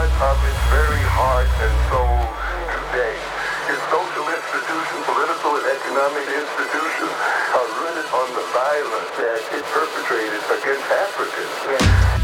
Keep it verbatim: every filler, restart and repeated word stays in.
part of its very heart and soul today. Its social institutions, political and economic institutions are rooted on the violence that it perpetrated against Africans.